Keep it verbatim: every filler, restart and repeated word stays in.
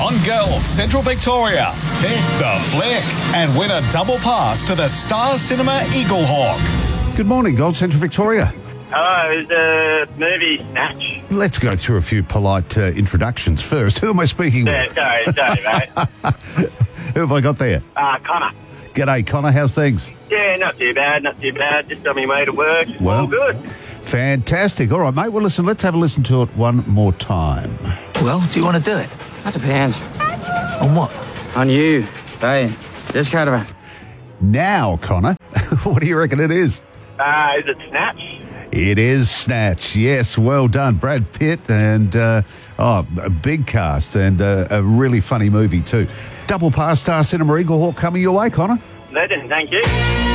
On Girls Central Victoria, pick the flick and win a double pass to the Star Cinema Eaglehawk. Good morning, Gold Central Victoria. Hello, is the movie Snatch? Let's go through a few polite uh, introductions first. Who am I speaking Yeah, with? sorry, sorry, mate. Who have I got there? Uh, Connor. G'day, Connor. How's things? Yeah, not too bad, not too bad. Just on my way to work. Well. All good. Fantastic. All right, mate. Well, listen, let's have a listen to it one more time. Well, do you want to do it? That depends. On what? On you. Hey, this kind of a... Now, Connor, what do you reckon it is? Uh, is it Snatch? It is Snatch. Yes, well done. Brad Pitt and, uh, oh, a big cast and uh, a really funny movie too. Double pass Star Cinema Eaglehawk coming your way, Connor. Legend, thank you.